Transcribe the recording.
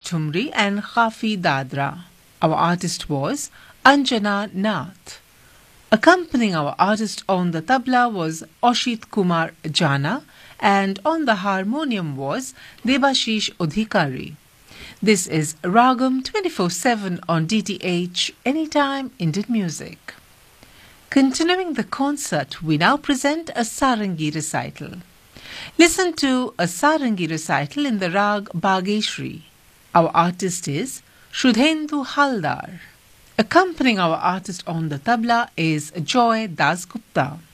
Thumri and Khafi Dadra. Our artist was Anjana Nath. Accompanying our artist on the tabla was Oshit Kumar Jana, and on the harmonium was Debashish Udhikari. This is Ragam 24/7 on DTH, Anytime Indian Music. Continuing the concert, we now present a Sarangi recital. Listen to a Sarangi recital in the Rag Bhageshri. Our artist is Shudhendu Haldar. Accompanying our artist on the tabla is Joy Dasgupta.